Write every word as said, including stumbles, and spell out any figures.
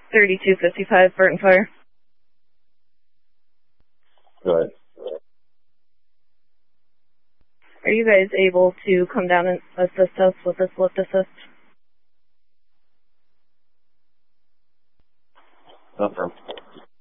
thirty-two fifty-five, Burton Fire. Go ahead. Are you guys able to come down and assist us with this lift assist? Confirm.